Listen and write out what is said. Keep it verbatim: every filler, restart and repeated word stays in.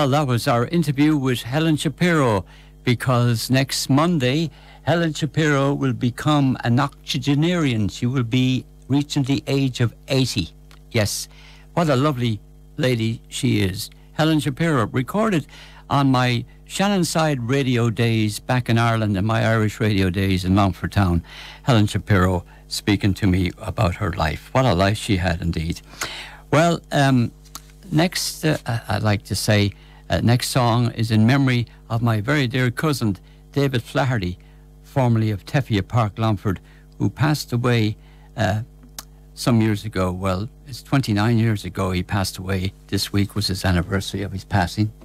Well, that was our interview with Helen Shapiro, because next Monday, Helen Shapiro will become an octogenarian. She will be reaching the age of eighty. Yes, what a lovely lady she is. Helen Shapiro, recorded on my Shannonside radio days back in Ireland and my Irish radio days in Longford Town. Helen Shapiro speaking to me about her life. What a life she had indeed. Well, um, next, uh, I'd like to say, uh, next song is in memory of my very dear cousin, David Flaherty, formerly of Teffia Park, Longford, who passed away uh, some years ago. Well, it's twenty-nine years ago he passed away. This week was his anniversary of his passing.